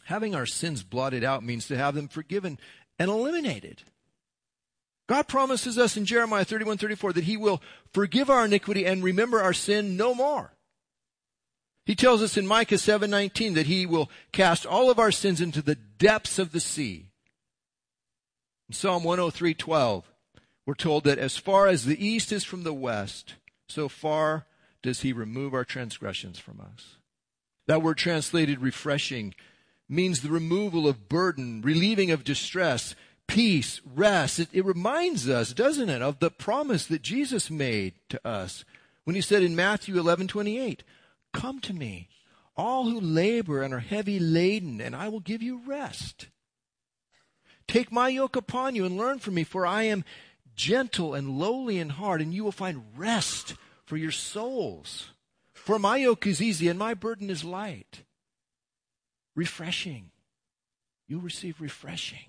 Having our sins blotted out means to have them forgiven and eliminated. God promises us in Jeremiah 31:34 that he will forgive our iniquity and remember our sin no more. He tells us in Micah 7:19 that he will cast all of our sins into the depths of the sea. In Psalm 103:12, we're told that as far as the east is from the west, so far does he remove our transgressions from us. That word translated refreshing means the removal of burden, relieving of distress, peace, rest. It reminds us, doesn't it, of the promise that Jesus made to us when he said in Matthew 11:28, "Come to me, all who labor and are heavy laden, and I will give you rest. Take my yoke upon you and learn from me, for I am gentle and lowly in heart, and you will find rest for your souls. For my yoke is easy and my burden is light." Refreshing. You'll receive refreshing.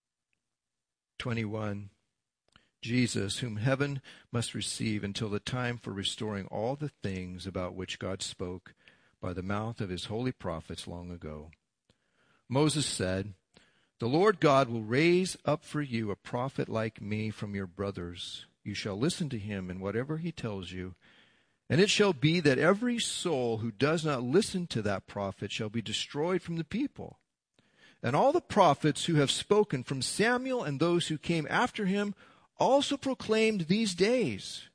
21. Jesus, whom heaven must receive until the time for restoring all the things about which God spoke by the mouth of his holy prophets long ago. Moses said, "The Lord God will raise up for you a prophet like me from your brothers. You shall listen to him in whatever he tells you. And it shall be that every soul who does not listen to that prophet shall be destroyed from the people. And all the prophets who have spoken from Samuel and those who came after him also proclaimed these days.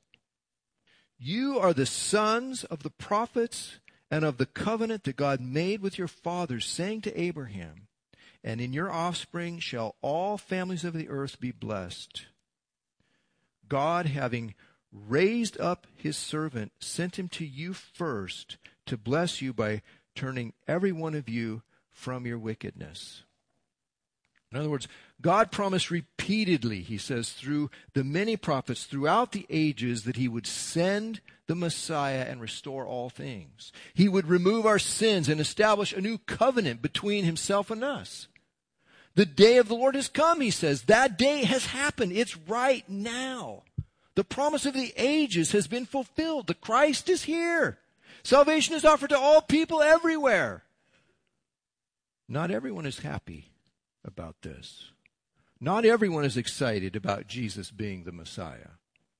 You are the sons of the prophets and of the covenant that God made with your fathers, saying to Abraham, and in your offspring shall all families of the earth be blessed. God, having raised up his servant, sent him to you first to bless you by turning every one of you from your wickedness." In other words, God promised repeatedly, he says, through the many prophets throughout the ages that he would send the Messiah and restore all things. He would remove our sins and establish a new covenant between himself and us. The day of the Lord has come, he says. That day has happened. It's right now. The promise of the ages has been fulfilled. The Christ is here. Salvation is offered to all people everywhere. Not everyone is happy about this. Not everyone is excited about Jesus being the Messiah.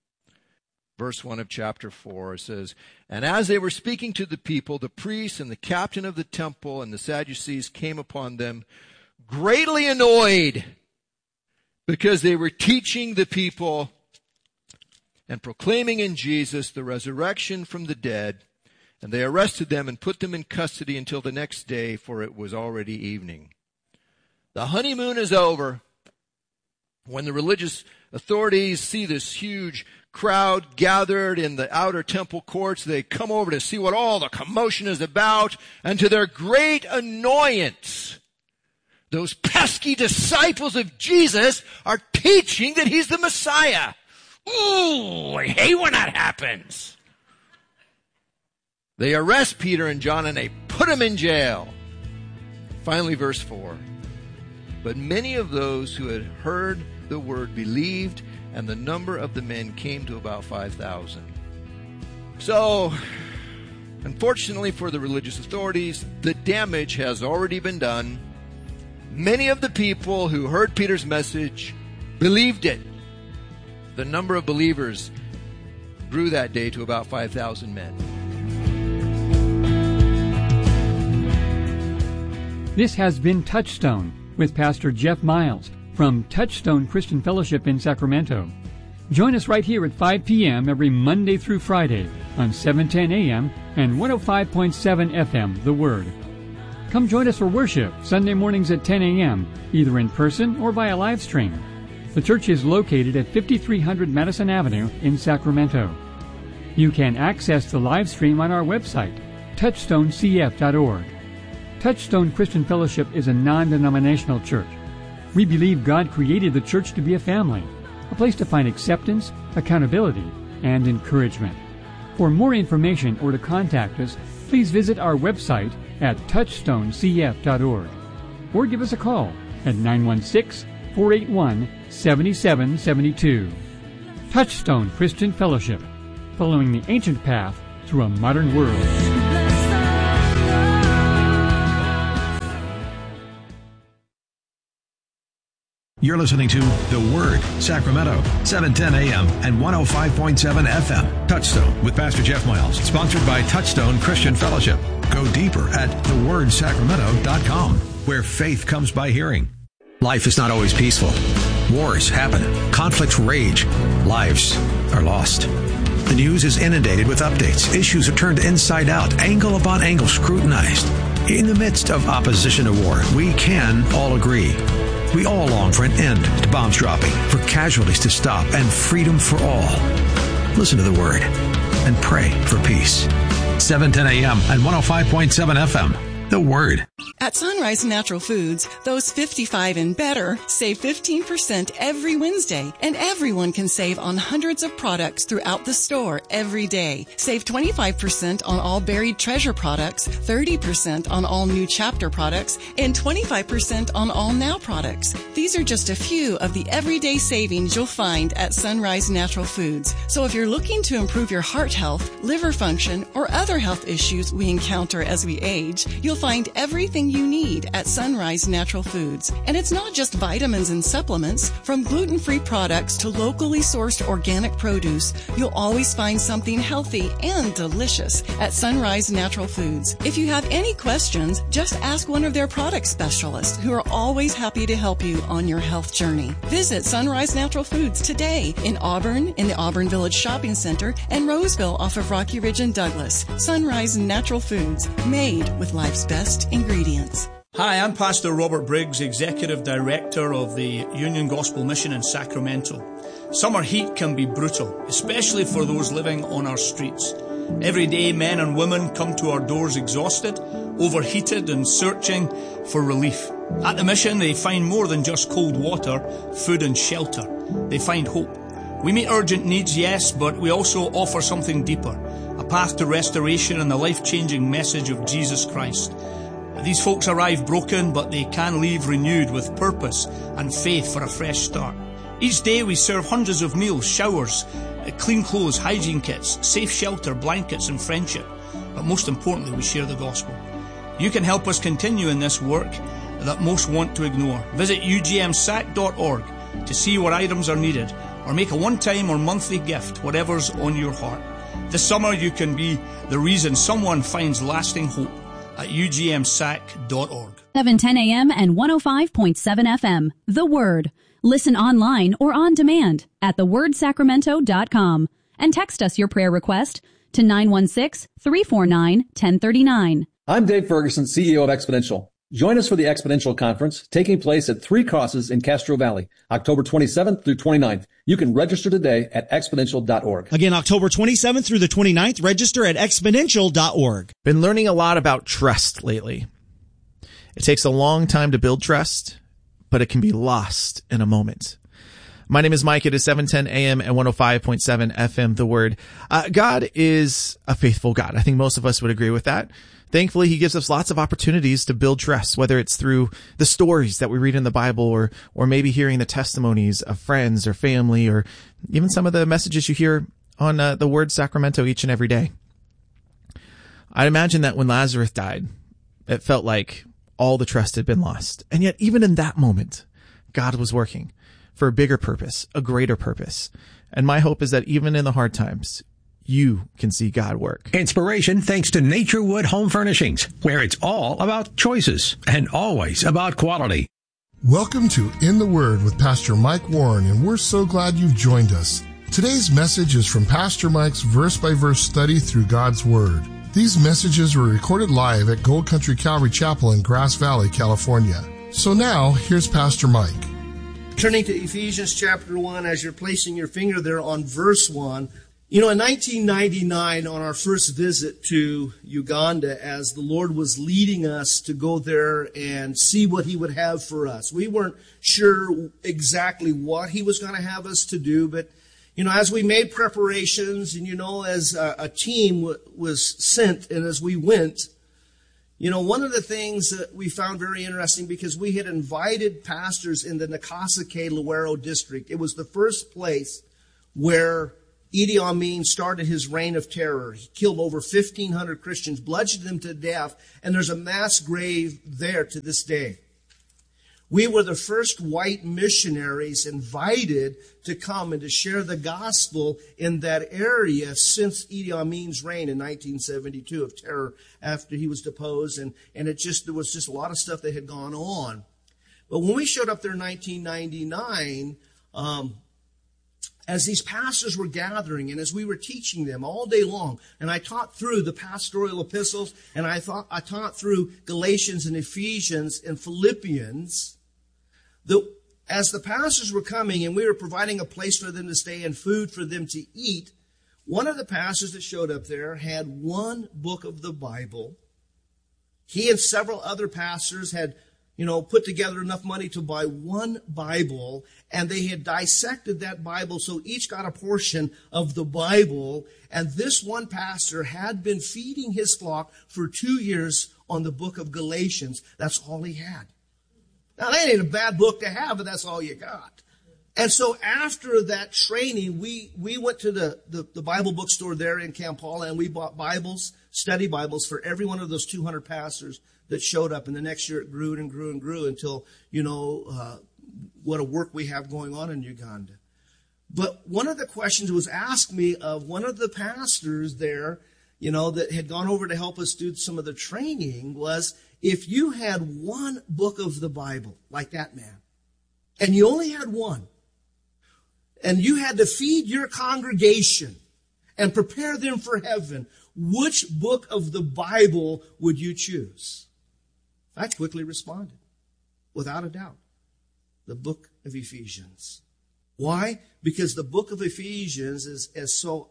Verse 1 of chapter 4 says, "And as they were speaking to the people, the priests and the captain of the temple and the Sadducees came upon them, greatly annoyed because they were teaching the people and proclaiming in Jesus the resurrection from the dead. And they arrested them and put them in custody until the next day, for it was already evening." The honeymoon is over. When the religious authorities see this huge crowd gathered in the outer temple courts, they come over to see what all the commotion is about. And to their great annoyance, those pesky disciples of Jesus are teaching that he's the Messiah. Ooh, I hate when that happens. They arrest Peter and John and they put them in jail. Finally, verse 4. "But many of those who had heard the word believed, and the number of the men came to about 5,000. So, unfortunately for the religious authorities, the damage has already been done. Many of the people who heard Peter's message believed it. The number of believers grew that day to about 5,000 men. This has been Touchstone with Pastor Jeff Miles from Touchstone Christian Fellowship in Sacramento. Join us right here at 5 p.m. every Monday through Friday on 710 a.m. and 105.7 FM, The Word. Come join us for worship Sunday mornings at 10 a.m., either in person or via live stream. The church is located at 5300 Madison Avenue in Sacramento. You can access the live stream on our website, touchstonecf.org. Touchstone Christian Fellowship is a non-denominational church. We believe God created the church to be a family, a place to find acceptance, accountability, and encouragement. For more information or to contact us, please visit our website at touchstonecf.org or give us a call at 916-481-7772. Touchstone Christian Fellowship, following the ancient path through a modern world. You're listening to The Word, Sacramento, 710 AM and 105.7 FM. Touchstone with Pastor Jeff Miles, sponsored by Touchstone Christian Fellowship. Go deeper at thewordsacramento.com, where faith comes by hearing. Life is not always peaceful. Wars happen. Conflicts rage. Lives are lost. The news is inundated with updates. Issues are turned inside out, angle upon angle scrutinized. In the midst of opposition to war, we can all agree. We all long for an end to bombs dropping, for casualties to stop, and freedom for all. Listen to the Word and pray for peace. 710 AM and 105.7 FM. The Word. At Sunrise Natural Foods, those 55 and better save 15% every Wednesday, and everyone can save on hundreds of products throughout the store every day. Save 25% on all Buried Treasure products, 30% on all New Chapter products, and 25% on all Now products. These are just a few of the everyday savings you'll find at Sunrise Natural Foods. So if you're looking to improve your heart health, liver function, or other health issues we encounter as we age, you'll find everything you need at Sunrise Natural Foods. And it's not just vitamins and supplements. From gluten-free products to locally sourced organic produce, you'll always find something healthy and delicious at Sunrise Natural Foods. If you have any questions, just ask one of their product specialists who are always happy to help you on your health journey. Visit Sunrise Natural Foods today in Auburn, in the Auburn Village Shopping Center, and Roseville off of Rocky Ridge and Douglas. Sunrise Natural Foods, made with life's best ingredients. Hi, I'm Pastor Robert Briggs, Executive Director of the Union Gospel Mission in Sacramento. Summer heat can be brutal, especially for those living on our streets. Every day, men and women come to our doors exhausted, overheated, and searching for relief. At the mission, they find more than just cold water, food, and shelter. They find hope. We meet urgent needs, yes, but we also offer something deeper, a path to restoration and the life-changing message of Jesus Christ. These folks arrive broken, but they can leave renewed with purpose and faith for a fresh start. Each day we serve hundreds of meals, showers, clean clothes, hygiene kits, safe shelter, blankets, and friendship. But most importantly, we share the gospel. You can help us continue in this work that most want to ignore. Visit ugmsac.org to see what items are needed, or make a one-time or monthly gift, whatever's on your heart. This summer you can be the reason someone finds lasting hope at ugmsac.org. 710 AM and 105.7 FM. The Word. Listen online or on demand at thewordsacramento.com and text us your prayer request to 916-349-1039. I'm Dave Ferguson, CEO of Exponential. Join us for the Exponential Conference taking place at 3 Crosses in Castro Valley, October 27th through 29th. You can register today at exponential.org. Again, October 27th through the 29th, register at exponential.org. Been learning a lot about trust lately. It takes a long time to build trust, but it can be lost in a moment. My name is Mike. It is 710 AM and 105.7 FM, The Word. God is a faithful God. I think most of us would agree with that. Thankfully, he gives us lots of opportunities to build trust, whether it's through the stories that we read in the Bible or maybe hearing the testimonies of friends or family, or even some of the messages you hear on the Word Sacramento each and every day. I imagine that when Lazarus died, it felt like all the trust had been lost. And yet, even in that moment, God was working for a bigger purpose, a greater purpose. And my hope is that even in the hard times, you can see God work. Inspiration thanks to Naturewood Home Furnishings, where it's all about choices and always about quality. Welcome to In the Word with Pastor Mike Warren, and we're so glad you've joined us. Today's message is from Pastor Mike's verse-by-verse study through God's Word. These messages were recorded live at Gold Country Calvary Chapel in Grass Valley, California. So now, here's Pastor Mike. Turning to Ephesians chapter 1, as you're placing your finger there on verse 1, you know, in 1999, on our first visit to Uganda, as the Lord was leading us to go there and see what He would have for us, we weren't sure exactly what He was going to have us to do, but, you know, as we made preparations and, you know, as a team was sent and as we went, you know, one of the things that we found very interesting, because we had invited pastors in the Nakaseke Luero district. It was the first place where Idi Amin started his reign of terror. He killed over 1,500 Christians, bludgeoned them to death, and there's a mass grave there to this day. We were the first white missionaries invited to come and to share the gospel in that area since Idi Amin's reign in 1972 of terror after he was deposed. And there was just a lot of stuff that had gone on. But when we showed up there in 1999, as these pastors were gathering and as we were teaching them all day long, and I taught through the pastoral epistles, and I taught through Galatians and Ephesians and Philippians, as the pastors were coming and we were providing a place for them to stay and food for them to eat, one of the pastors that showed up there had one book of the Bible. He and several other pastors had put together enough money to buy one Bible, and they had dissected that Bible, so each got a portion of the Bible, and this one pastor had been feeding his flock for 2 years on the book of Galatians. That's all he had. Now, that ain't a bad book to have, but that's all you got. And so after that training, we went to the Bible bookstore there in Kampala, and we bought Bibles, study Bibles, for every one of those 200 pastors that showed up. And the next year it grew and grew and grew until, what a work we have going on in Uganda. But one of the questions was asked me of one of the pastors there, that had gone over to help us do some of the training, was, if you had one book of the Bible, like that man, and you only had one, and you had to feed your congregation and prepare them for heaven, which book of the Bible would you choose? I quickly responded, without a doubt, the book of Ephesians. Why? Because the book of Ephesians is, as so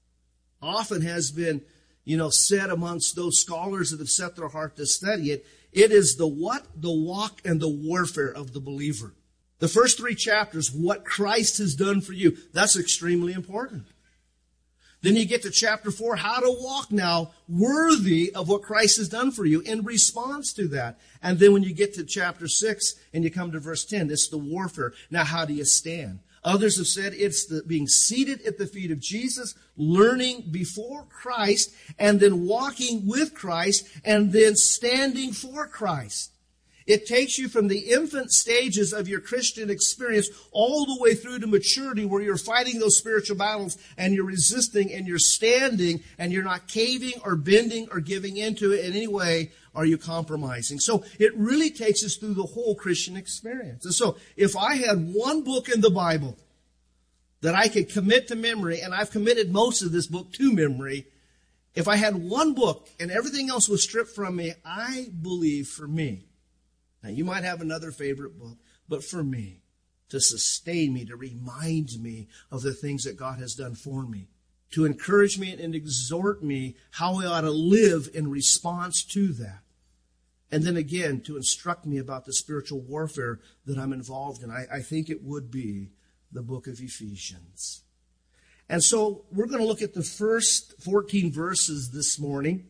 often has been, said amongst those scholars that have set their heart to study it, it is the what, the walk, and the warfare of the believer. The first 3 chapters, what Christ has done for you, that's extremely important. Then you get to chapter 4, how to walk now worthy of what Christ has done for you in response to that. And then when you get to chapter 6 and you come to verse 10, it's the warfare. Now, how do you stand? Others have said it's the being seated at the feet of Jesus, learning before Christ, and then walking with Christ, and then standing for Christ. It takes you from the infant stages of your Christian experience all the way through to maturity, where you're fighting those spiritual battles and you're resisting and you're standing and you're not caving or bending or giving into it in any way. Are you compromising? So it really takes us through the whole Christian experience. And so if I had one book in the Bible that I could commit to memory, and I've committed most of this book to memory, if I had one book and everything else was stripped from me, I believe for me, now, you might have another favorite book, but for me, to sustain me, to remind me of the things that God has done for me, to encourage me and exhort me how I ought to live in response to that. And then again, to instruct me about the spiritual warfare that I'm involved in, I think it would be the book of Ephesians. And so we're going to look at the first 14 verses this morning.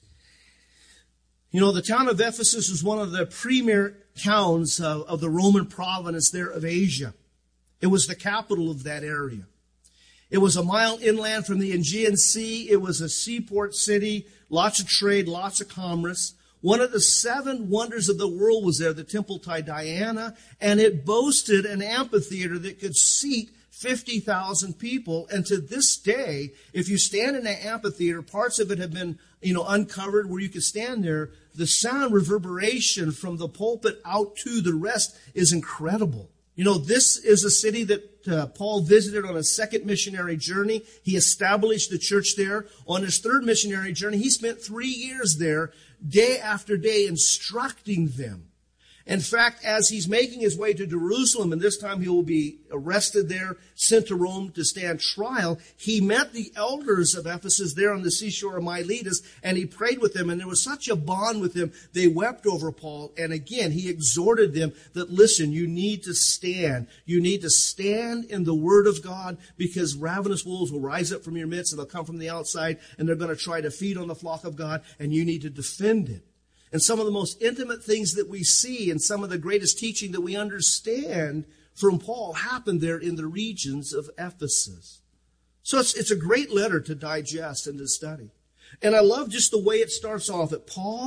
The town of Ephesus was one of the premier towns of the Roman province there of Asia. It was the capital of that area. It was a mile inland from the Aegean Sea. It was a seaport city, lots of trade, lots of commerce. One of the 7 wonders of the world was there, the Temple to Diana, and it boasted an amphitheater that could seat 50,000 people. And to this day, if you stand in that amphitheater, parts of it have been, uncovered where you could stand there. The sound reverberation from the pulpit out to the rest is incredible. This is a city that Paul visited on a second missionary journey. He established the church there. On his third missionary journey, he spent 3 years there, day after day, instructing them. In fact, as he's making his way to Jerusalem, and this time he will be arrested there, sent to Rome to stand trial, he met the elders of Ephesus there on the seashore of Miletus, and he prayed with them, and there was such a bond with them, they wept over Paul. And again, he exhorted them that, listen, you need to stand. You need to stand in the Word of God, because ravenous wolves will rise up from your midst, and they'll come from the outside, and they're going to try to feed on the flock of God, and you need to defend it. And some of the most intimate things that we see and some of the greatest teaching that we understand from Paul happened there in the regions of Ephesus. So it's a great letter to digest and to study. And I love just the way it starts off, that Paul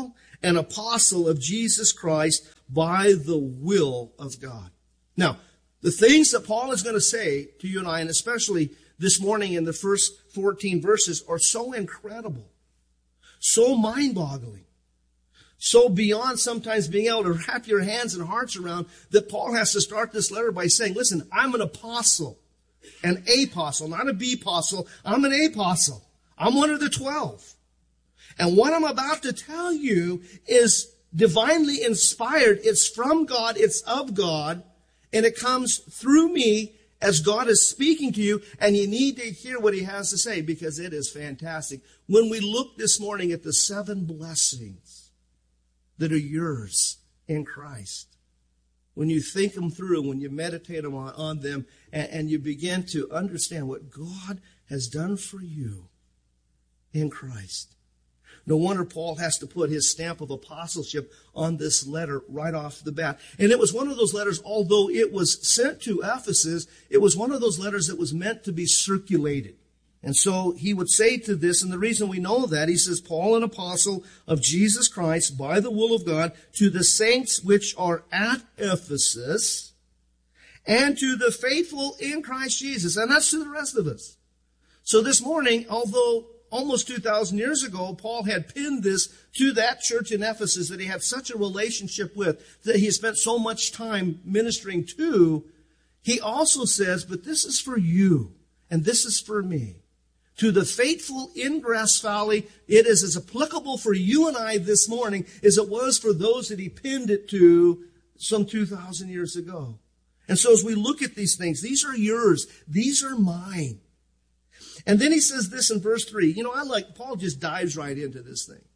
an apostle of Jesus Christ by the will of God. Now, the things that Paul is going to say to you and I, and especially this morning in the first 14 verses, are so incredible, so mind-boggling, so beyond sometimes being able to wrap your hands and hearts around, that Paul has to start this letter by saying, listen, I'm an apostle, an apostle, not a B-apostle. I'm an apostle. I'm one of the 12. And what I'm about to tell you is divinely inspired. It's from God. It's of God. And it comes through me as God is speaking to you. And you need to hear what he has to say because it is fantastic. When we look this morning at the 7 blessings that are yours in Christ, when you think them through, when you meditate on them, and you begin to understand what God has done for you in Christ. No wonder Paul has to put his stamp of apostleship on this letter right off the bat. And it was one of those letters, although it was sent to Ephesus, it was one of those letters that was meant to be circulated. And so he would say to this, and the reason we know that, he says, Paul, an apostle of Jesus Christ by the will of God, to the saints which are at Ephesus, and to the faithful in Christ Jesus. And that's to the rest of us. So this morning, although almost 2,000 years ago, Paul had pinned this to that church in Ephesus that he had such a relationship with, that he spent so much time ministering to, he also says, but this is for you, and this is for me. To the faithful in Grass Valley, it is as applicable for you and I this morning as it was for those that he pinned it to some 2,000 years ago. And so as we look at these things, these are yours, these are mine. And then he says this in verse 3. Paul just dives right into this thing.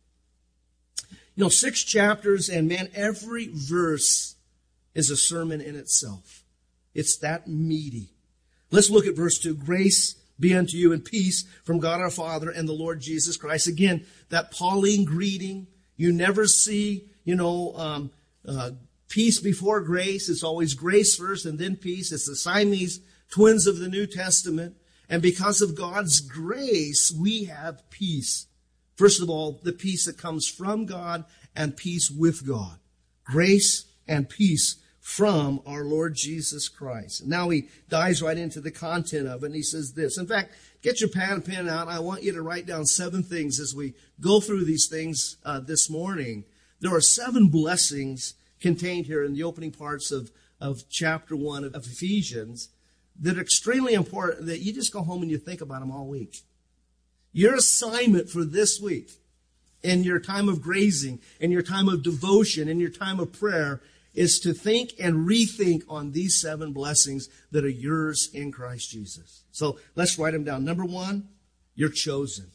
6 chapters, and man, every verse is a sermon in itself. It's that meaty. Let's look at verse 2. Grace be unto you and peace from God our Father and the Lord Jesus Christ. Again, that Pauline greeting. You never see, peace before grace. It's always grace first and then peace. It's the Siamese twins of the New Testament. And because of God's grace, we have peace. First of all, the peace that comes from God and peace with God. Grace and peace from our Lord Jesus Christ. And now he dives right into the content of it, and he says this. In fact, get your pad and pen out. I want you to write down 7 things as we go through these things this morning. There are 7 blessings contained here in the opening parts of chapter 1 of Ephesians that are extremely important, that you just go home and you think about them all week. Your assignment for this week, in your time of grazing, in your time of devotion, in your time of prayer, is to think and rethink on these 7 blessings that are yours in Christ Jesus. So let's write them down. Number 1, you're chosen.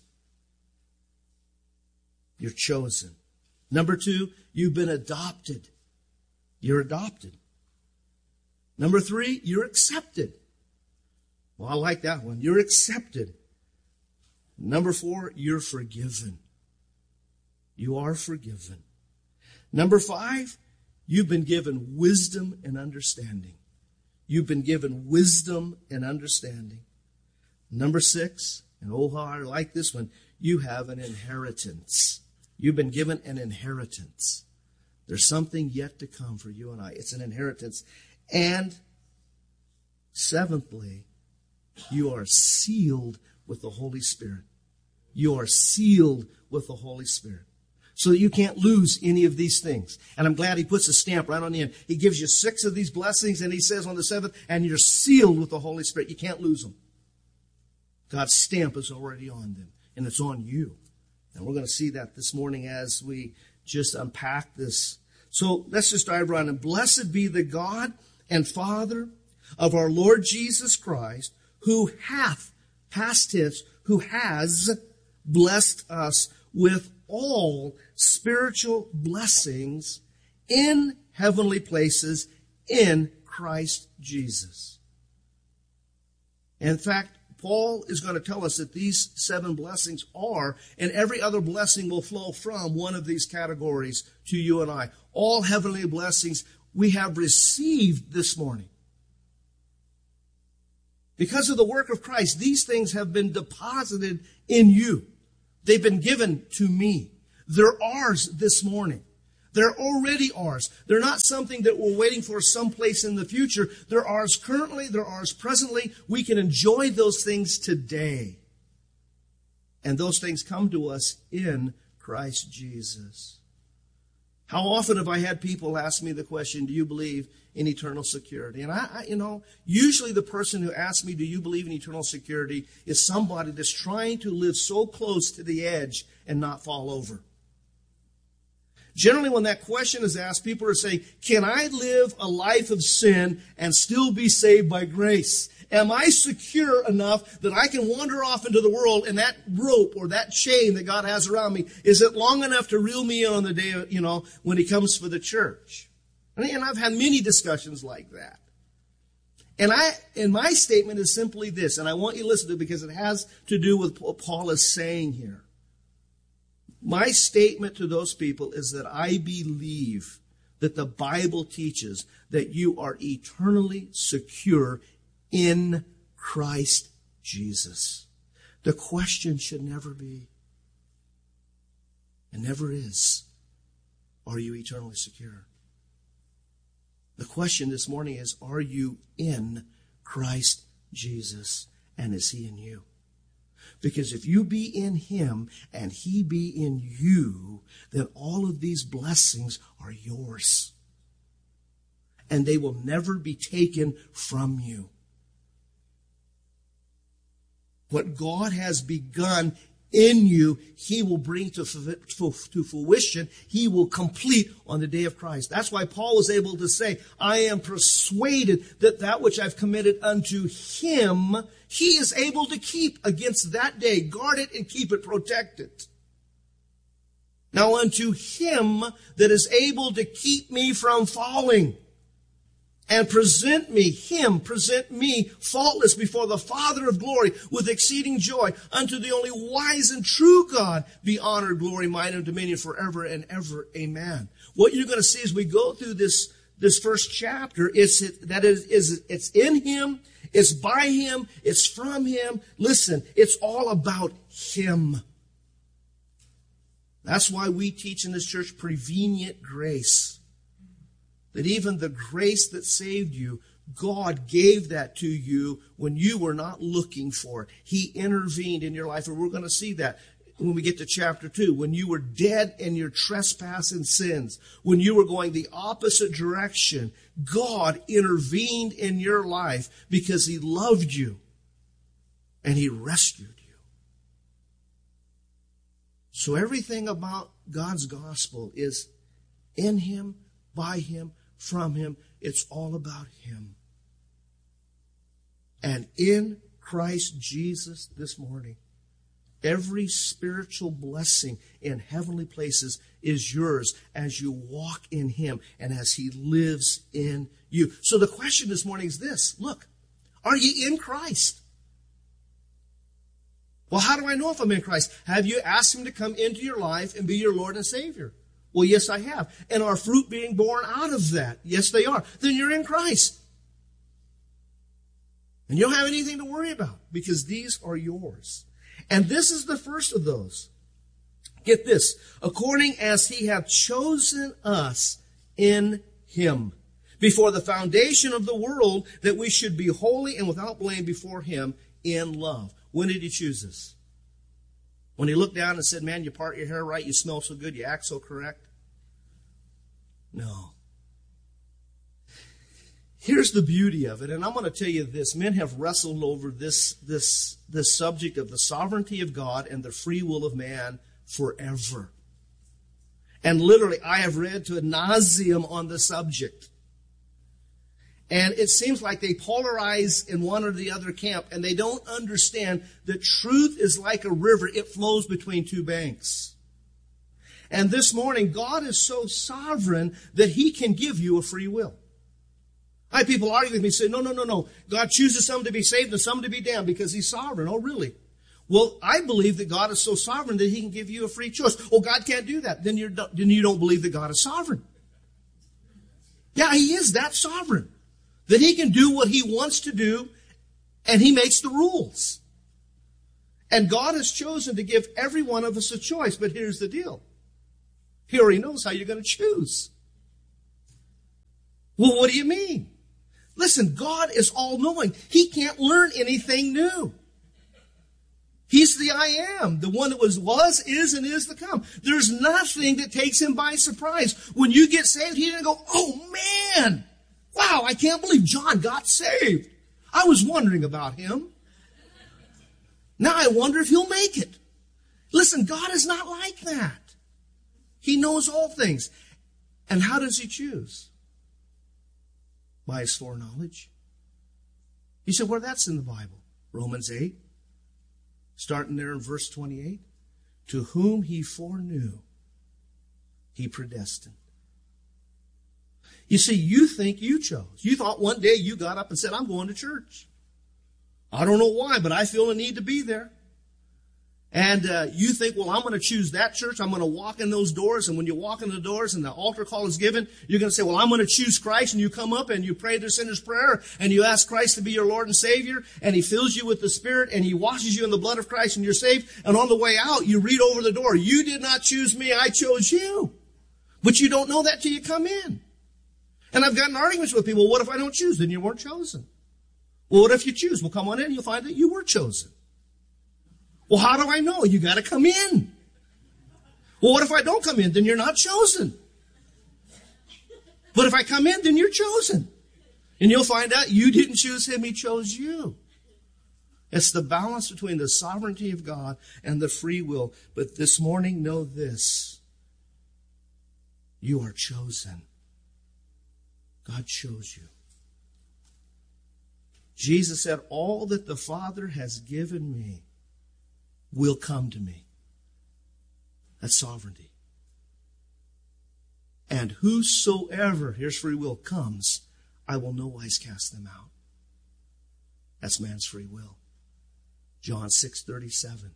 You're chosen. Number 2, you've been adopted. You're adopted. Number 3, you're accepted. Well, I like that one. You're accepted. Number 4, you're forgiven. You are forgiven. Number 5, you've been given wisdom and understanding. You've been given wisdom and understanding. Number 6, and oh, how I like this one, you have an inheritance. You've been given an inheritance. There's something yet to come for you and I. It's an inheritance. And 7thly, you are sealed with the Holy Spirit. You are sealed with the Holy Spirit. So that you can't lose any of these things. And I'm glad he puts a stamp right on the end. He gives you 6 of these blessings, and he says on the 7th, and you're sealed with the Holy Spirit. You can't lose them. God's stamp is already on them, and it's on you. And we're going to see that this morning as we just unpack this. So let's just dive right in. Blessed be the God and Father of our Lord Jesus Christ, who hath, past tense, who has blessed us with all spiritual blessings in heavenly places in Christ Jesus. In fact, Paul is going to tell us that these 7 blessings are, and every other blessing will flow from one of these categories to you and I. All heavenly blessings we have received this morning. Because of the work of Christ, these things have been deposited in you. They've been given to me. They're ours this morning. They're already ours. They're not something that we're waiting for someplace in the future. They're ours currently. They're ours presently. We can enjoy those things today. And those things come to us in Christ Jesus. How often have I had people ask me the question, do you believe in eternal security? And I usually the person who asks me, do you believe in eternal security, is somebody that's trying to live so close to the edge and not fall over. Generally, when that question is asked, people are saying, can I live a life of sin and still be saved by grace? Am I secure enough that I can wander off into the world and that rope or that chain that God has around me, is it long enough to reel me in on the day, when He comes for the church? And I've had many discussions like that. And my statement is simply this, and I want you to listen to it because it has to do with what Paul is saying here. My statement to those people is that I believe that the Bible teaches that you are eternally secure in Christ Jesus. The question should never be, and never is, are you eternally secure? The question this morning is, are you in Christ Jesus, and is He in you? Because if you be in Him and He be in you, then all of these blessings are yours. And they will never be taken from you. What God has begun in you, He will bring to fruition. He will complete on the day of Christ. That's why Paul was able to say, I am persuaded that which I've committed unto Him, He is able to keep against that day. Guard it and keep it, protect it. Now unto Him that is able to keep me from falling and present me faultless before the Father of glory with exceeding joy. Unto the only wise and true God be honor, glory, might, and dominion forever and ever. Amen. What you're going to see as we go through this first chapter is it's in Him, it's by Him, it's from Him. Listen, it's all about Him. That's why we teach in this church prevenient grace. That even the grace that saved you, God gave that to you when you were not looking for it. He intervened in your life, and we're going to see that when we get to chapter 2. When you were dead in your trespass and sins, when you were going the opposite direction, God intervened in your life because He loved you and He rescued you. So everything about God's gospel is in Him, by Him, from Him. It's all about Him. And in Christ Jesus this morning, every spiritual blessing in heavenly places is yours as you walk in Him and as He lives in you. So the question this morning is this. Look, are you in Christ? Well, how do I know if I'm in Christ? Have you asked Him to come into your life and be your Lord and Savior? Well, yes, I have. And are fruit being born out of that? Yes, they are. Then you're in Christ. And you don't have anything to worry about because these are yours. And this is the first of those. Get this. According as He hath chosen us in Him before the foundation of the world, that we should be holy and without blame before Him in love. When did He choose us? When He looked down and said, man, you part your hair right, you smell so good, you act so correct? No. Here's the beauty of it, and I'm going to tell you this. Men have wrestled over this subject of the sovereignty of God and the free will of man forever. And literally, I have read to ad nauseum on the subject. And it seems like they polarize in one or the other camp, and they don't understand that truth is like a river. It flows between two banks. And this morning, God is so sovereign that He can give you a free will. I have people argue with me and say, no. God chooses some to be saved and some to be damned because He's sovereign. Oh, really? Well, I believe that God is so sovereign that He can give you a free choice. Oh, God can't do that. Then you don't believe that God is sovereign. Yeah, He is that sovereign. That He can do what He wants to do, and He makes the rules. And God has chosen to give every one of us a choice. But here's the deal. He already knows how you're going to choose. Well, what do you mean? Listen, God is all-knowing. He can't learn anything new. He's the I am, the one that was, is, and is to come. There's nothing that takes him by surprise. When you get saved, he didn't go, oh man, wow, I can't believe John got saved. I was wondering about him. Now I wonder if he'll make it. Listen, God is not like that. He knows all things. And how does he choose? By his foreknowledge. You said, well, that's in the Bible. Romans 8. Starting there in verse 28, to whom he foreknew, he predestined. You see, you think you chose. You thought one day you got up and said, I'm going to church. I don't know why, but I feel a need to be there. And you think, well, I'm going to choose that church. I'm going to walk in those doors. And when you walk in the doors and the altar call is given, you're going to say, well, I'm going to choose Christ. And you come up and you pray the sinner's prayer and you ask Christ to be your Lord and Savior. And he fills you with the Spirit and he washes you in the blood of Christ and you're saved. And on the way out, you read over the door, you did not choose me. I chose you. But you don't know that till you come in. And I've gotten arguments with people. What if I don't choose? Then you weren't chosen. Well, what if you choose? Well, come on in and you'll find that you were chosen. Well, how do I know? You got to come in. Well, what if I don't come in? Then you're not chosen. But if I come in, then you're chosen. And you'll find out you didn't choose him, he chose you. It's the balance between the sovereignty of God and the free will. But this morning, know this. You are chosen. God chose you. Jesus said, all that the Father has given me will come to me. That's sovereignty. And whosoever, here's free will, comes, I will no wise cast them out. That's man's free will. John 6:37.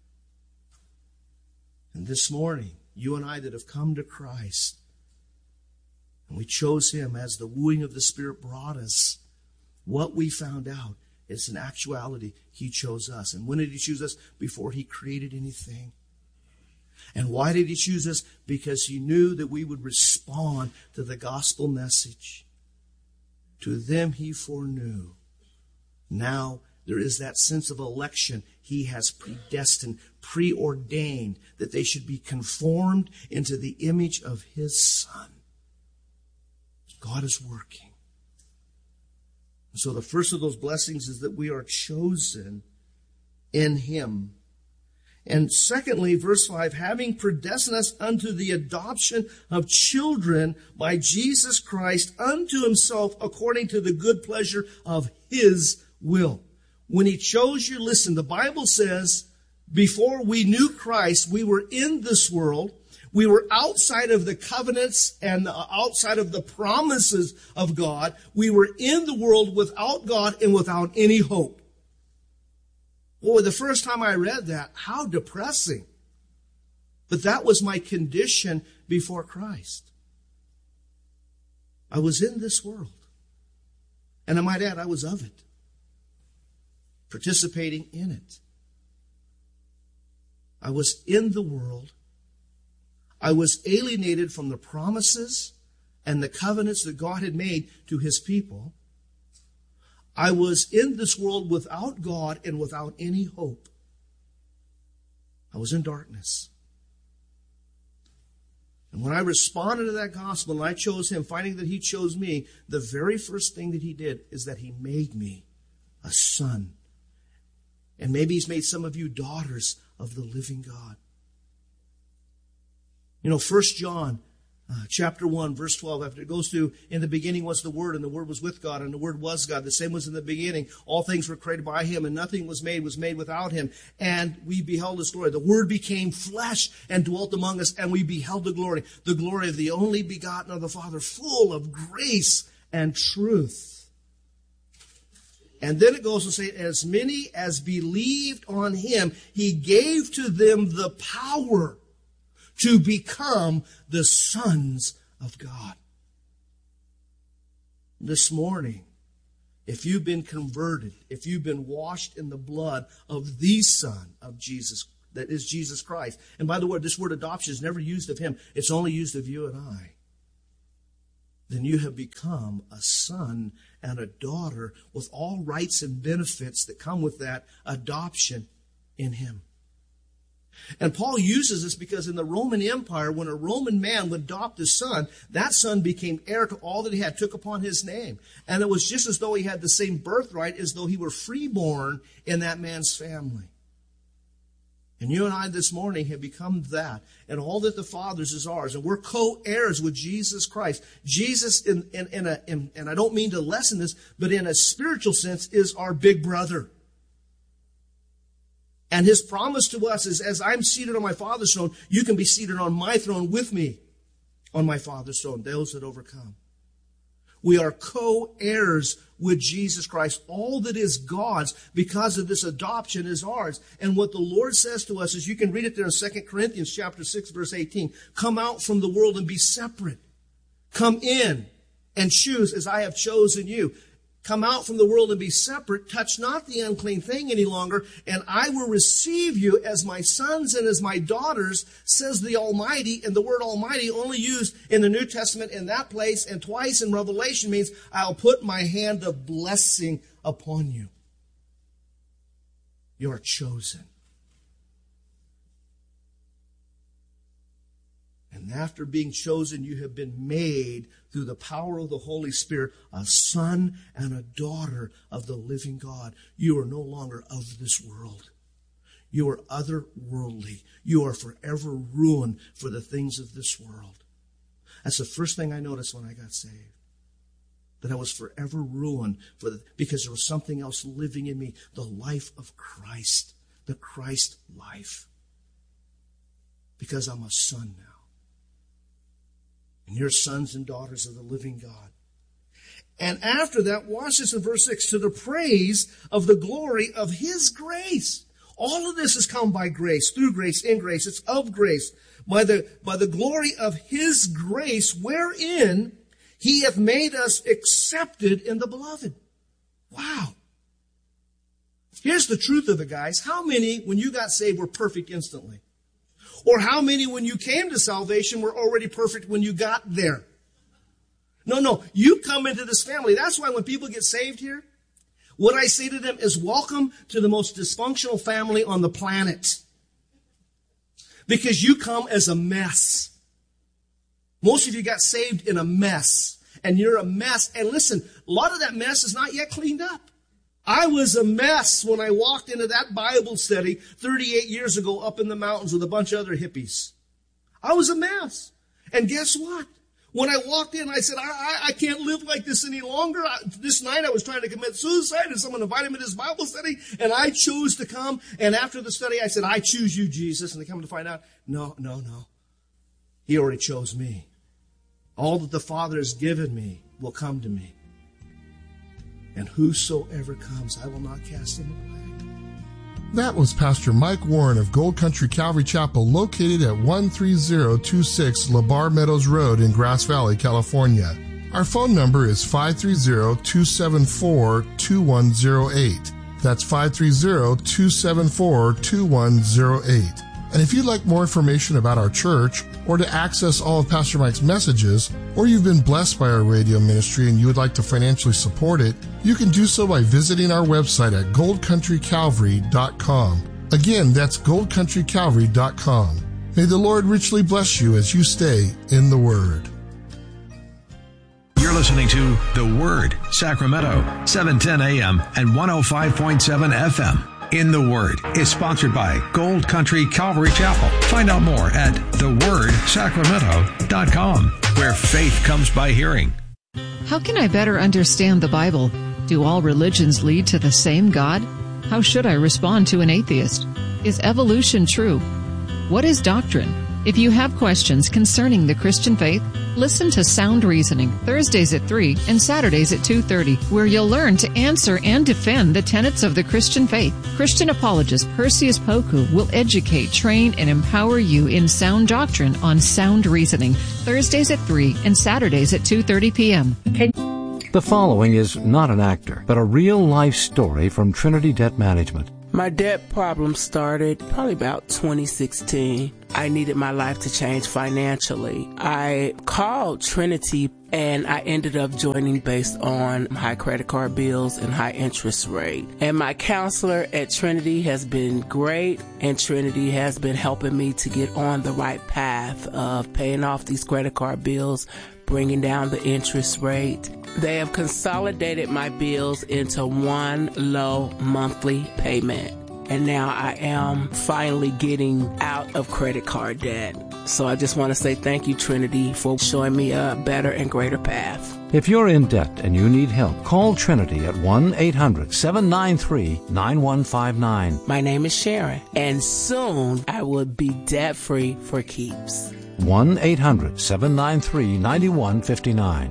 And this morning, you and I that have come to Christ, and we chose him as the wooing of the Spirit brought us, what we found out is in actuality, he chose us. And when did he choose us? Before he created anything. And why did he choose us? Because he knew that we would respond to the gospel message. To them he foreknew. Now there is that sense of election. He has predestined, preordained that they should be conformed into the image of his Son. God is working. So the first of those blessings is that we are chosen in him. And secondly, verse 5, having predestined us unto the adoption of children by Jesus Christ unto himself according to the good pleasure of his will. When he chose you, listen, the Bible says, before we knew Christ, we were in this world. We were outside of the covenants and outside of the promises of God. We were in the world without God and without any hope. Boy, the first time I read that, how depressing. But that was my condition before Christ. I was in this world. And I might add, I was of it. Participating in it. I was in the world. I was alienated from the promises and the covenants that God had made to his people. I was in this world without God and without any hope. I was in darkness. And when I responded to that gospel and I chose him, finding that he chose me, the very first thing that he did is that he made me a son. And maybe he's made some of you daughters of the living God. You know, 1 John chapter 1, verse 12, after it goes through, in the beginning was the Word, and the Word was with God, and the Word was God. The same was in the beginning. All things were created by him, and nothing was made without him. And we beheld his glory. The Word became flesh and dwelt among us, and we beheld the glory of the only begotten of the Father, full of grace and truth. And then it goes to say, as many as believed on him, he gave to them the power to become the sons of God. This morning, if you've been converted, if you've been washed in the blood of the Son of Jesus, that is Jesus Christ. And by the way, this word adoption is never used of him. It's only used of you and I. Then you have become a son and a daughter with all rights and benefits that come with that adoption in him. And Paul uses this because in the Roman Empire, when a Roman man would adopt a son, that son became heir to all that he had, took upon his name. And it was just as though he had the same birthright as though he were freeborn in that man's family. And you and I this morning have become that. And all that the Father's is ours. And we're co-heirs with Jesus Christ. Jesus, and I don't mean to lessen this, but in a spiritual sense, is our big brother. And his promise to us is, as I'm seated on my Father's throne, you can be seated on my throne with me on my Father's throne, those that overcome. We are co-heirs with Jesus Christ. All that is God's because of this adoption is ours. And what the Lord says to us is, you can read it there in 2 Corinthians chapter 6, verse 18. Come out from the world and be separate. Come in and choose as I have chosen you. Come out from the world and be separate. Touch not the unclean thing any longer, and I will receive you as my sons and as my daughters, says the Almighty. And the word Almighty only used in the New Testament in that place and twice in Revelation means I'll put my hand of blessing upon you. You're chosen. And after being chosen, you have been made through the power of the Holy Spirit a son and a daughter of the living God. You are no longer of this world. You are otherworldly. You are forever ruined for the things of this world. That's the first thing I noticed when I got saved. That I was forever ruined because there was something else living in me. The life of Christ. The Christ life. Because I'm a son now. And you're sons and daughters of the living God. And after that, watch this in verse 6, to the praise of the glory of his grace. All of this has come by grace, through grace, in grace. It's of grace. By the glory of his grace, wherein he hath made us accepted in the beloved. Wow. Here's the truth of it, guys. How many, when you got saved, were perfect instantly? Or how many, when you came to salvation, were already perfect when you got there? No. You come into this family. That's why when people get saved here, what I say to them is, welcome to the most dysfunctional family on the planet. Because you come as a mess. Most of you got saved in a mess. And you're a mess. And listen, a lot of that mess is not yet cleaned up. I was a mess when I walked into that Bible study 38 years ago up in the mountains with a bunch of other hippies. I was a mess. And guess what? When I walked in, I said, I can't live like this any longer. This night I was trying to commit suicide and someone invited me to this Bible study and I chose to come. And after the study, I said, I choose you, Jesus. And they come to find out, no. He already chose me. All that the Father has given me will come to me. And whosoever comes, I will not cast him away. That was Pastor Mike Warren of Gold Country Calvary Chapel, located at 13026 LeBar Meadows Road in Grass Valley, California. Our phone number is 530-274-2108. That's 530-274-2108. And if you'd like more information about our church, or to access all of Pastor Mike's messages, or you've been blessed by our radio ministry and you would like to financially support it, you can do so by visiting our website at goldcountrycalvary.com. Again, that's goldcountrycalvary.com. May the Lord richly bless you as you stay in the Word. You're listening to The Word, Sacramento, 710 AM and 105.7 FM. In the Word is sponsored by Gold Country Calvary Chapel. Find out more at thewordsacramento.com, where faith comes by hearing. How can I better understand the Bible? Do all religions lead to the same God? How should I respond to an atheist? Is evolution true? What is doctrine? If you have questions concerning the Christian faith, listen to Sound Reasoning, Thursdays at 3 and Saturdays at 2:30, where you'll learn to answer and defend the tenets of the Christian faith. Christian apologist Perseus Poku will educate, train, and empower you in sound doctrine on Sound Reasoning, Thursdays at 3 and Saturdays at 2:30 p.m. The following is not an actor, but a real-life story from Trinity Debt Management. My debt problem started probably about 2016. I needed my life to change financially. I called Trinity and I ended up joining based on high credit card bills and high interest rate. And my counselor at Trinity has been great, and Trinity has been helping me to get on the right path of paying off these credit card bills, bringing down the interest rate. They have consolidated my bills into one low monthly payment. And now I am finally getting out of credit card debt. So I just want to say thank you, Trinity, for showing me a better and greater path. If you're in debt and you need help, call Trinity at 1-800-793-9159. My name is Sharon, and soon I will be debt-free for keeps. 1-800-793-9159.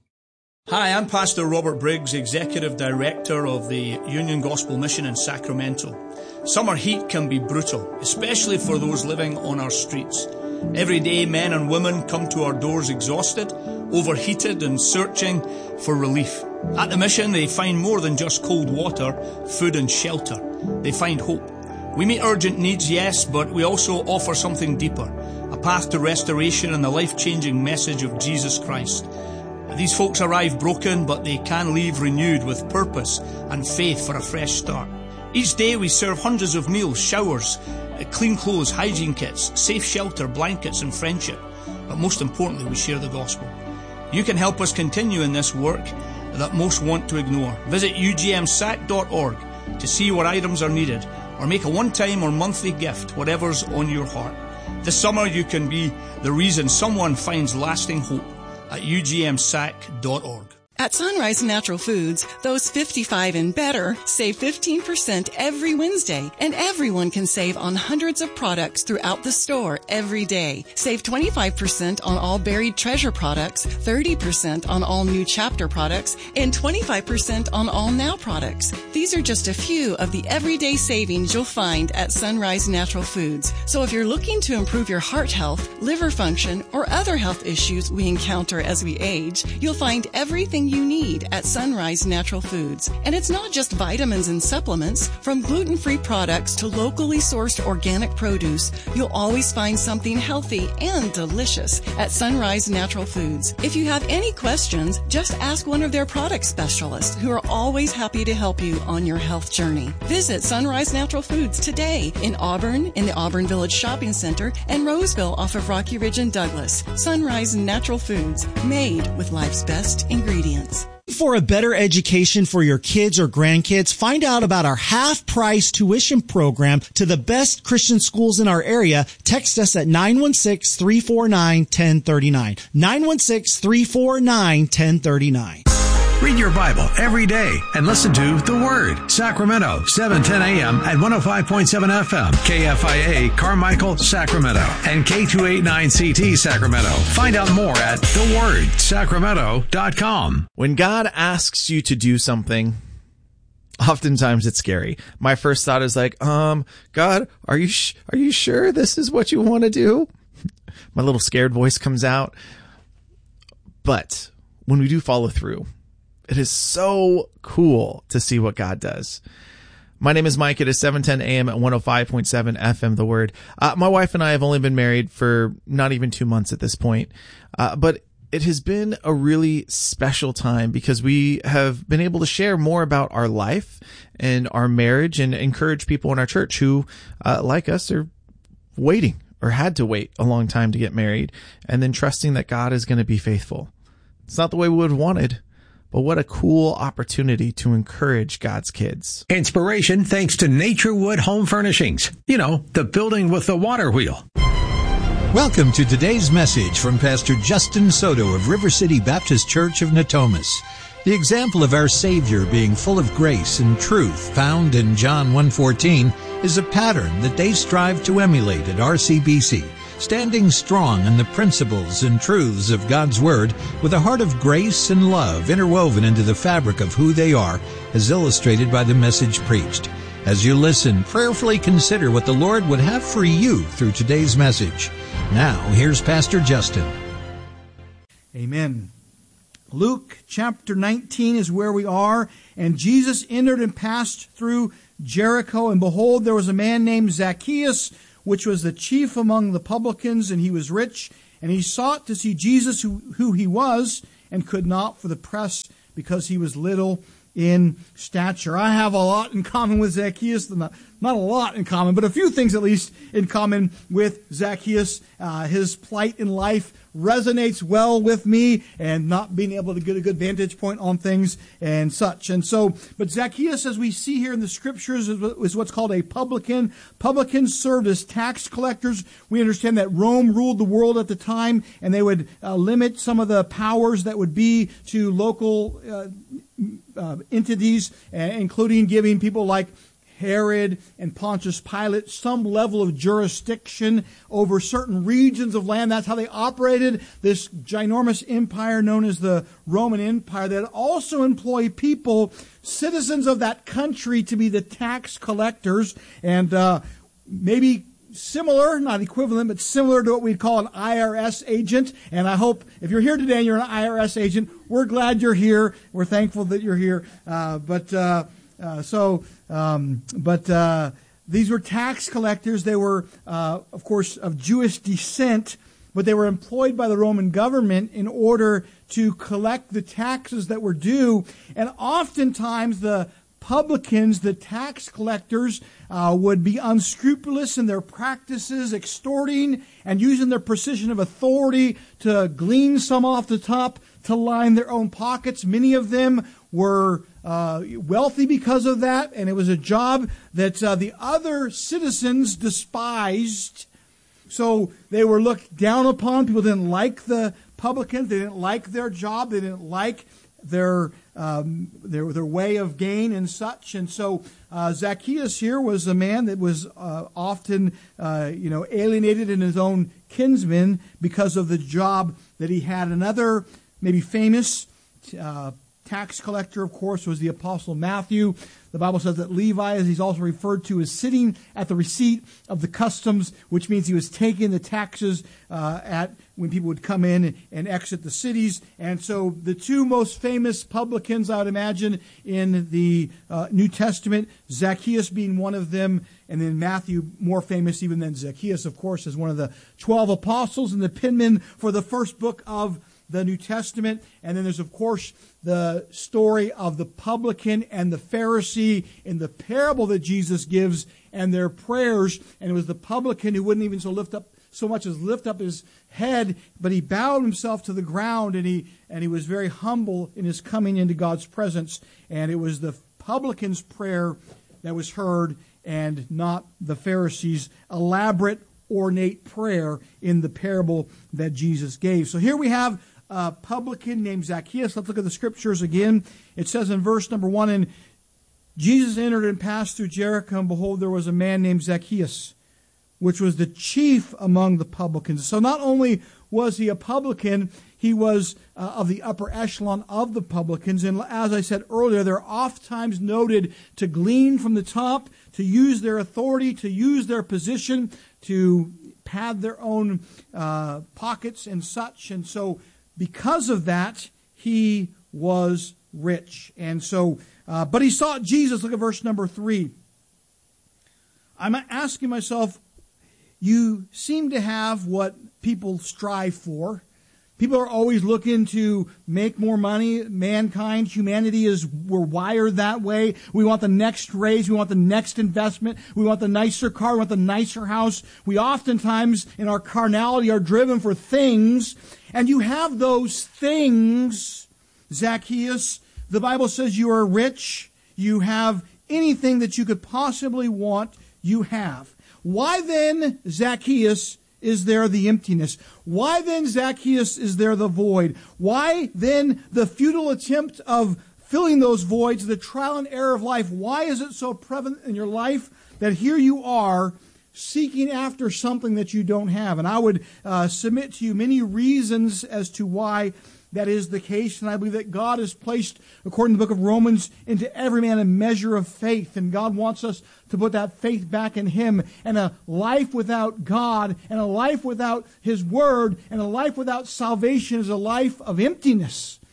Hi, I'm Pastor Robert Briggs, Executive Director of the Union Gospel Mission in Sacramento. Summer heat can be brutal, especially for those living on our streets. Every day, men and women come to our doors exhausted, overheated, and searching for relief. At the mission, they find more than just cold water, food, and shelter. They find hope. We meet urgent needs, yes, but we also offer something deeper, a path to restoration and the life-changing message of Jesus Christ. These folks arrive broken, but they can leave renewed with purpose and faith for a fresh start. Each day we serve hundreds of meals, showers, clean clothes, hygiene kits, safe shelter, blankets, and friendship. But most importantly, we share the gospel. You can help us continue in this work that most want to ignore. Visit ugmsac.org to see what items are needed, or make a one-time or monthly gift, whatever's on your heart. This summer you can be the reason someone finds lasting hope at ugmsac.org. At Sunrise Natural Foods, those 55 and better save 15% every Wednesday, and everyone can save on hundreds of products throughout the store every day. Save 25% on all Buried Treasure products, 30% on all New Chapter products, and 25% on all Now products. These are just a few of the everyday savings you'll find at Sunrise Natural Foods. So if you're looking to improve your heart health, liver function, or other health issues we encounter as we age, you'll find everything you need at Sunrise Natural Foods. And it's not just vitamins and supplements. From gluten-free products to locally sourced organic produce, you'll always find something healthy and delicious at Sunrise Natural Foods. If you have any questions, just ask one of their product specialists who are always happy to help you on your health journey. Visit Sunrise Natural Foods today in Auburn, in the Auburn Village Shopping Center, and Roseville off of Rocky Ridge and Douglas. Sunrise Natural Foods, made with life's best ingredients. For a better education for your kids or grandkids, find out about our half-price tuition program to the best Christian schools in our area. Text us at 916-349-1039. 916-349-1039. Read your Bible every day and listen to The Word. Sacramento, 710 a.m. at 105.7 FM. KFIA, Carmichael, Sacramento. And K289CT, Sacramento. Find out more at thewordsacramento.com. When God asks you to do something, oftentimes it's scary. My first thought is like, God, are you sure this is what you want to do? My little scared voice comes out. But when we do follow through, it is so cool to see what God does. My name is Mike. It is 710 a.m. at 105.7 FM, The Word. My wife and I have only been married for not even 2 months at this point. But it has been a really special time because we have been able to share more about our life and our marriage and encourage people in our church who, like us, are waiting or had to wait a long time to get married, and then trusting that God is going to be faithful. It's not the way we would have wanted, but what a cool opportunity to encourage God's kids. Inspiration thanks to Naturewood Home Furnishings. You know, the building with the water wheel. Welcome to today's message from Pastor Justin Soto of River City Baptist Church of Natomas. The example of our Savior being full of grace and truth found in John 1:14 is a pattern that they strive to emulate at RCBC, standing strong in the principles and truths of God's Word with a heart of grace and love interwoven into the fabric of who they are, as illustrated by the message preached. As you listen, prayerfully consider what the Lord would have for you through today's message. Now, here's Pastor Justin. Amen. Luke chapter 19 is where we are. And Jesus entered and passed through Jericho. And behold, there was a man named Zacchaeus, which was the chief among the publicans, and he was rich. And he sought to see Jesus, who he was, and could not for the press, because he was little in stature. I have a lot in common with Zacchaeus. Not a lot in common, but a few things at least in common with Zacchaeus. His plight in life resonates well with me, and not being able to get a good vantage point on things and such. And so, but Zacchaeus, as we see here in the scriptures, is what's called a publican. Publicans served as tax collectors. We understand that Rome ruled the world at the time, and they would limit some of the powers that would be to local entities, including giving people like Herod and Pontius Pilate some level of jurisdiction over certain regions of land. That's how they operated this ginormous empire known as the Roman Empire, that also employed people, citizens of that country, to be the tax collectors, and maybe similar, not equivalent, but similar to what we'd call an IRS agent. And I hope if you're here today and you're an IRS agent, we're glad you're here. We're thankful that you're here. These were tax collectors. They were, of course, of Jewish descent, but they were employed by the Roman government in order to collect the taxes that were due. And oftentimes the publicans, the tax collectors, would be unscrupulous in their practices, extorting and using their position of authority to glean some off the top to line their own pockets. Many of them were wealthy because of that, and it was a job that the other citizens despised. So they were looked down upon. People didn't like the publicans. They didn't like their job. They didn't like their way of gain and such. And so Zacchaeus here was a man that was often alienated in his own kinsmen because of the job that he had. Another maybe famous tax collector, of course, was the Apostle Matthew. The Bible says that Levi, as he's also referred to, is sitting at the receipt of the customs, which means he was taking the taxes when people would come in and exit the cities. And so the two most famous publicans, I would imagine, in the New Testament, Zacchaeus being one of them, and then Matthew, more famous even than Zacchaeus, of course, as one of the 12 apostles and the penman for the first book of the New Testament. And then there's, of course, the story of the publican and the Pharisee in the parable that Jesus gives, and their prayers. And it was the publican who wouldn't even so much as lift up his head, but he bowed himself to the ground, and he was very humble in his coming into God's presence. And it was the publican's prayer that was heard, and not the Pharisee's elaborate, ornate prayer in the parable that Jesus gave. So here we have a publican named Zacchaeus. Let's look at the scriptures again. It says in verse number 1, and Jesus entered and passed through Jericho, and behold, there was a man named Zacchaeus, which was the chief among the publicans. So not only was he a publican, he was of the upper echelon of the publicans. And as I said earlier, they're oftentimes noted to glean from the top, to use their authority, to use their position, to pad their own pockets and such. And so because of that, he was rich. And so, but he sought Jesus. Look at verse number 3. I'm asking myself, you seem to have what people strive for. People are always looking to make more money. Mankind, humanity we're wired that way. We want the next raise. We want the next investment. We want the nicer car. We want the nicer house. We oftentimes, in our carnality, are driven for things. And you have those things, Zacchaeus. The Bible says you are rich. You have anything that you could possibly want, you have. Why then, Zacchaeus, is there the emptiness? Why then, Zacchaeus, is there the void? Why then the futile attempt of filling those voids, the trial and error of life? Why is it so prevalent in your life that here you are seeking after something that you don't have? And I would submit to you many reasons as to why that is the case. And I believe that God has placed, according to the book of Romans, into every man a measure of faith. And God wants us to put that faith back in Him. And a life without God, and a life without His Word, and a life without salvation is a life of emptiness.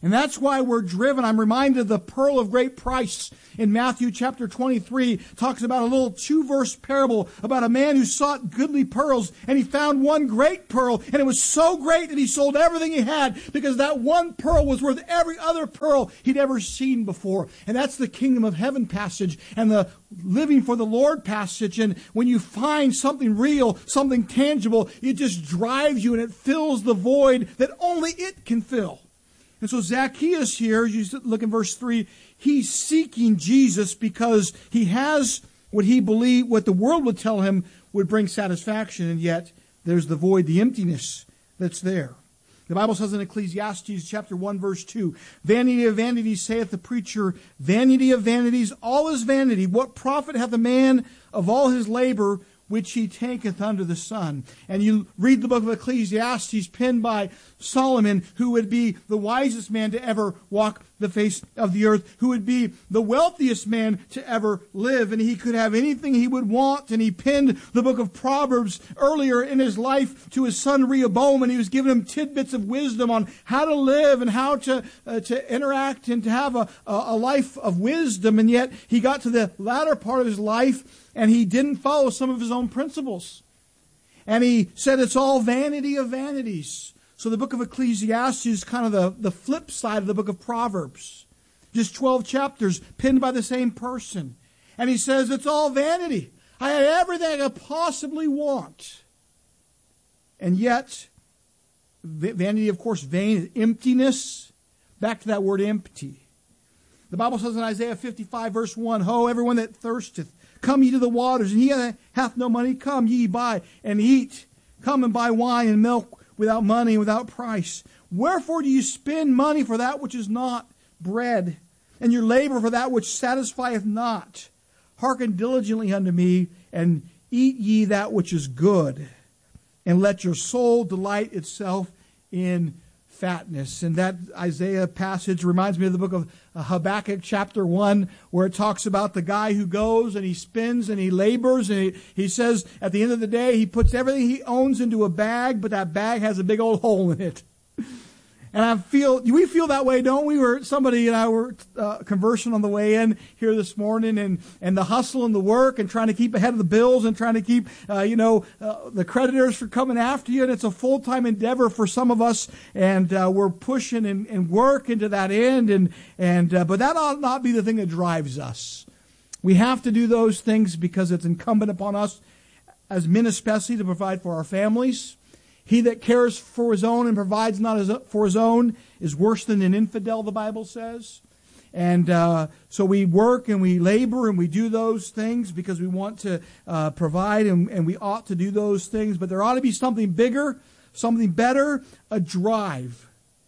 And that's why we're driven. I'm reminded of the pearl of great price in Matthew chapter 23. Talks about a little 2-verse parable about a man who sought goodly pearls, and he found one great pearl, and it was so great that he sold everything he had, because that one pearl was worth every other pearl he'd ever seen before. And that's the kingdom of heaven passage and the living for the Lord passage. And when you find something real, something tangible, it just drives you and it fills the void that only it can fill. And so Zacchaeus here, you look in verse 3, he's seeking Jesus because he has what he believed, what the world would tell him would bring satisfaction, and yet there's the void, the emptiness that's there. The Bible says in Ecclesiastes chapter 1, verse 2, "Vanity of vanities, saith the preacher, vanity of vanities, all is vanity. What profit hath a man of all his labor which he taketh under the sun?" And you read the book of Ecclesiastes penned by Solomon, who would be the wisest man to ever walk the face of the earth, who would be the wealthiest man to ever live, and he could have anything he would want. And he penned the book of Proverbs earlier in his life to his son Rehoboam, and he was giving him tidbits of wisdom on how to live and how to interact and to have a life of wisdom. And yet he got to the latter part of his life, and he didn't follow some of his own principles. And he said it's all vanity of vanities. So the book of Ecclesiastes is kind of the flip side of the book of Proverbs. Just 12 chapters penned by the same person. And he says it's all vanity. I had everything I could possibly want. And yet, vanity, of course, vain, emptiness. Back to that word empty. The Bible says in Isaiah 55 verse 1, "Ho, everyone that thirsteth, come ye to the waters, and he that hath no money, come ye buy and eat. Come and buy wine and milk without money and without price. Wherefore do you spend money for that which is not bread, and your labor for that which satisfieth not? Hearken diligently unto me, and eat ye that which is good, and let your soul delight itself in fatness." And that Isaiah passage reminds me of the book of Habakkuk chapter 1, where it talks about the guy who goes and he spins and he labors, and he says at the end of the day he puts everything he owns into a bag, but that bag has a big old hole in it. And we feel that way, don't we? Somebody and I were conversing on the way in here this morning, and the hustle and the work and trying to keep ahead of the bills and trying to keep, the creditors from coming after you. And it's a full-time endeavor for some of us, and we're pushing and work into that end. But that ought not be the thing that drives us. We have to do those things because it's incumbent upon us as men especially to provide for our families. He that cares for his own and provides not for his own is worse than an infidel, the Bible says. And so we work and we labor and we do those things because we want to provide, and we ought to do those things. But there ought to be something bigger, something better, a drive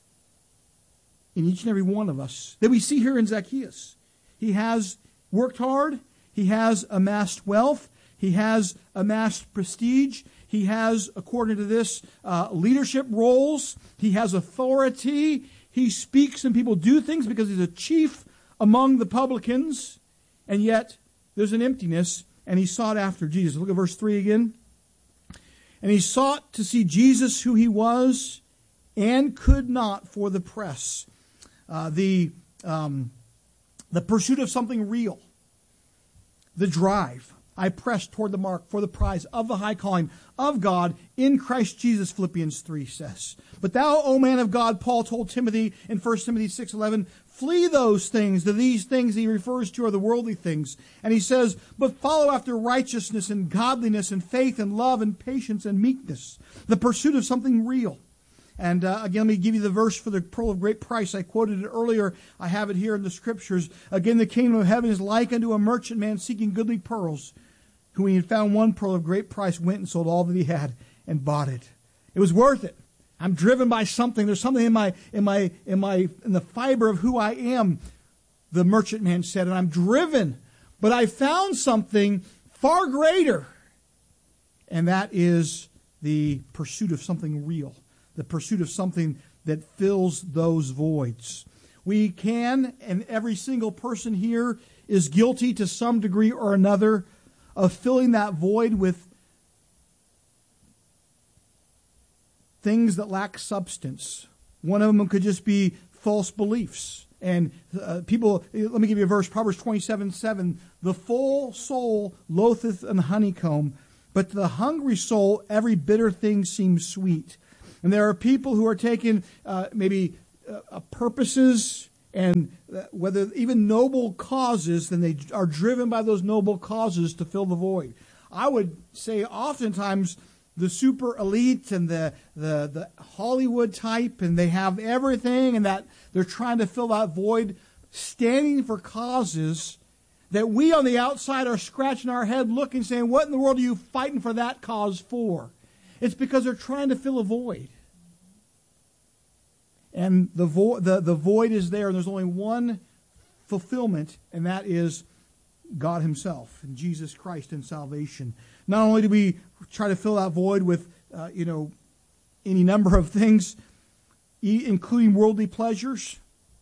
in each and every one of us that we see here in Zacchaeus. He has worked hard. He has amassed wealth. He has amassed prestige. He has, according to this, leadership roles. He has authority. He speaks and people do things because he's a chief among the publicans. And yet, there's an emptiness, and he sought after Jesus. Look at verse 3 again. "And he sought to see Jesus who he was, and could not for the press." The pursuit of something real. The drive. "I press toward the mark for the prize of the high calling of God in Christ Jesus," Philippians 3 says. "But thou, O man of God," Paul told Timothy in 1 Timothy 6:11, "flee those things." To these things he refers to are the worldly things. And he says, "But follow after righteousness and godliness and faith and love and patience and meekness." The pursuit of something real. And again, let me give you the verse for the pearl of great price. I quoted it earlier. I have it here in the scriptures. "Again, the kingdom of heaven is like unto a merchant man seeking goodly pearls, who, when he had found one pearl of great price, went and sold all that he had and bought it." It was worth it. I'm driven by something. There's something in the fiber of who I am, the merchant man said, and I'm driven. But I found something far greater, and that is the pursuit of something real. The pursuit of something that fills those voids. We can, and every single person here is guilty to some degree or another of filling that void with things that lack substance. One of them could just be false beliefs. And people, let me give you a verse, Proverbs 27:7. The full soul loatheth an honeycomb, but to the hungry soul every bitter thing seems sweet. And there are people who are taking maybe purposes and whether even noble causes, then they are driven by those noble causes to fill the void. I would say oftentimes the super elite and the Hollywood type, and they have everything, and that they're trying to fill that void, standing for causes that we on the outside are scratching our head looking, saying, what in the world are you fighting for that cause for? It's because they're trying to fill a void. And the void is there, and there's only one fulfillment, and that is God himself and Jesus Christ and salvation. Not only do we try to fill that void with, any number of things, including worldly pleasures,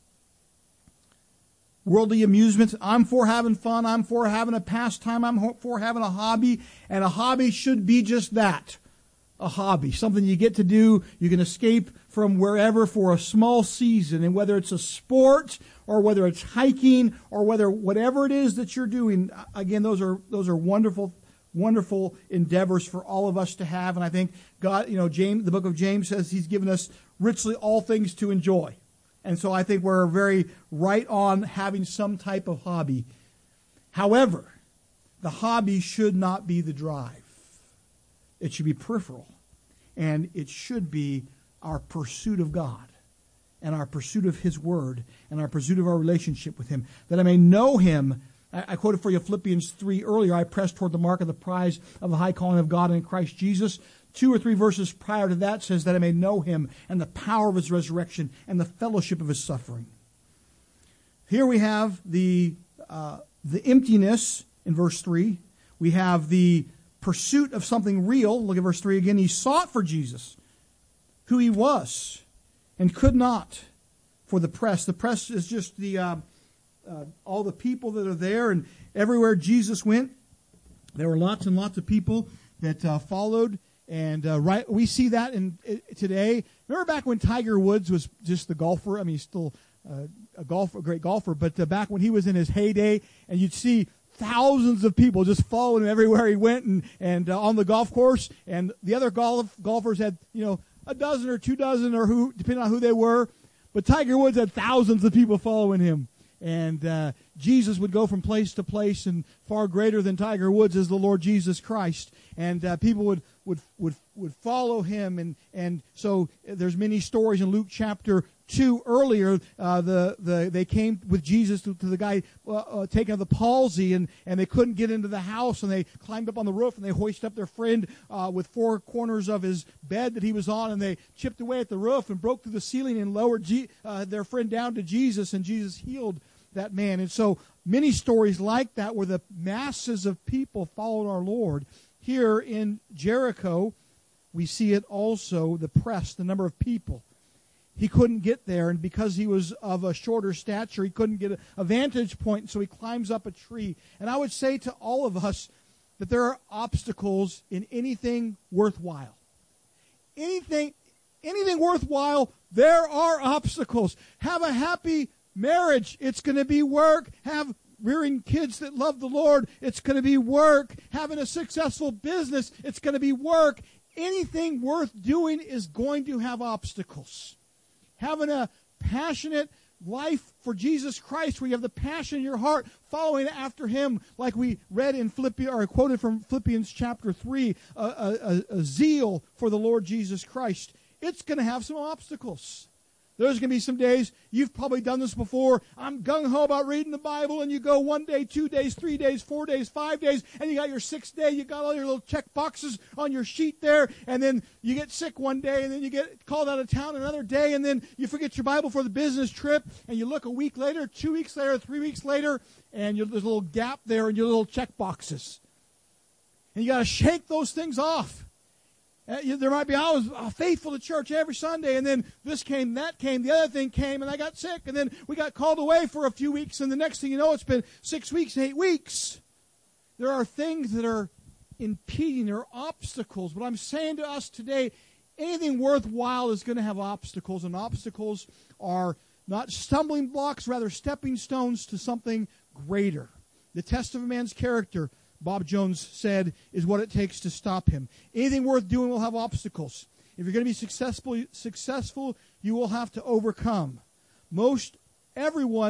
worldly amusements. I'm for having fun. I'm for having a pastime. I'm for having a hobby. And a hobby should be just that, a hobby. Something you get to do. You can escape from wherever for a small season. And whether it's a sport or whether it's hiking or whatever it is that you're doing, again, those are wonderful endeavors for all of us to have. And I think God, the book of James says he's given us richly all things to enjoy. And so I think we're very right on having some type of hobby. However, the hobby should not be the drive. It should be peripheral. And it should be our pursuit of God and our pursuit of his word and our pursuit of our relationship with him, that I may know him. I quoted for you Philippians 3 earlier. I press toward the mark of the prize of the high calling of God in Christ Jesus. 2 or 3 verses prior to that says that I may know him and the power of his resurrection and the fellowship of his suffering. Here we have the emptiness in verse 3. We have the pursuit of something real. Look at verse 3 again. He sought for Jesus, who he was, and could not for the press. The press is just all the people that are there, and everywhere Jesus went, there were lots and lots of people that followed. And we see that today. Remember back when Tiger Woods was just the golfer? I mean, he's still a great golfer, but back when he was in his heyday, and you'd see thousands of people just following him everywhere he went, and on the golf course. And the other golfers had a dozen or 2 dozen, or who, depending on who they were. But Tiger Woods had thousands of people following him. And Jesus would go from place to place, and far greater than Tiger Woods is the Lord Jesus Christ. And people would follow him. And so there's many stories in Luke chapter 2 earlier. They came with Jesus to the guy taken of the palsy, and they couldn't get into the house, and they climbed up on the roof, and they hoisted up their friend with 4 corners of his bed that he was on, and they chipped away at the roof and broke through the ceiling and lowered their friend down to Jesus, and Jesus healed that man. And so many stories like that where the masses of people followed our Lord. Here in Jericho, we see it also, the press, the number of people. He couldn't get there, and because he was of a shorter stature, he couldn't get a vantage point, so he climbs up a tree. And I would say to all of us that there are obstacles in anything worthwhile. Anything worthwhile, there are obstacles. Have a happy marriage, it's going to be work. Have rearing kids that love the Lord, it's going to be work. Having a successful business, it's going to be work. Anything worth doing is going to have obstacles. Having a passionate life for Jesus Christ, where you have the passion in your heart following after him, like we read in Philippians, or quoted from Philippians chapter 3, a zeal for the Lord Jesus Christ, it's going to have some obstacles. There's going to be some days, you've probably done this before, I'm gung-ho about reading the Bible, and you go 1 day, 2 days, 3 days, 4 days, 5 days, and you got your 6th day, you got all your little check boxes on your sheet there, and then you get sick one day, and then you get called out of town another day, and then you forget your Bible for the business trip, and you look a week later, 2 weeks later, 3 weeks later, and there's a little gap there in your little check boxes. And you got to shake those things off. There might be, I was faithful to church every Sunday, and then this came, that came, the other thing came, and I got sick, and then we got called away for a few weeks, and the next thing you know, it's been 6 weeks, 8 weeks. There are things that are impeding, there are obstacles. What I'm saying to us today, anything worthwhile is going to have obstacles, and obstacles are Not stumbling blocks, rather stepping stones to something greater. The test of a man's character, Bob Jones said, is what it takes to stop him. Anything worth doing will have obstacles. If you're going to be successful, you will have to overcome. Most everyone